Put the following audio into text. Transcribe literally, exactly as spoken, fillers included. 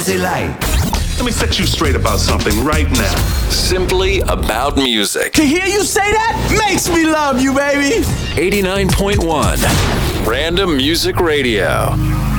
Like. Let me set you straight about something right now. Simply About Music. To hear you say that makes me love you, baby. eighty-nine point one Random Music Radio.